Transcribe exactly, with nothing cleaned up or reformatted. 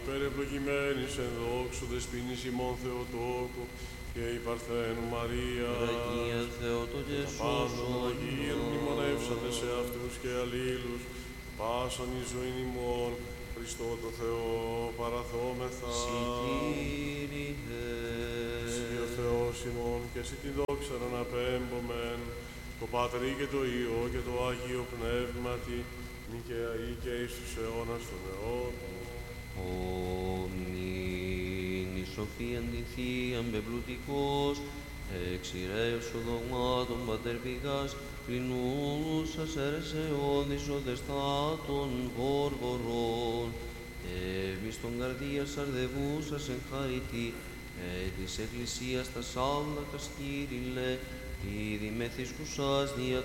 Περευλογημένης εν δόξου δεσποινής ημών Θεοτόκου και η Παρθένου Μαρία. Αγία Θεότο και Πάντων Αγίων μνημονεύσατε σε αυτούς και αλλήλους, πάσαν η ζωή ημών, Χριστό το Θεό παραθόμεθα. Συντήρητε. Εσύ ο Θεός ημών και εσύ την δόξα να απέμπομεν, το Πατρί και το Υιό και το Άγιο Πνεύματι, νυν και αεί και εις τους αιώνας των αιώνων. Ομνήν η σοφία αντιθείαν πεμπλουτικός, εξηρέως ο δογμάτων πατέρ πηγάς, κλεινούσας αίρεσε όδης οδεστάτων βορβορών, εμείς των καρδίας αρδευούσας εν χαριτή, ε, της Εκκλησίας τα σάλδακας Κύριλε, ήδη μεθυσκουσάς δια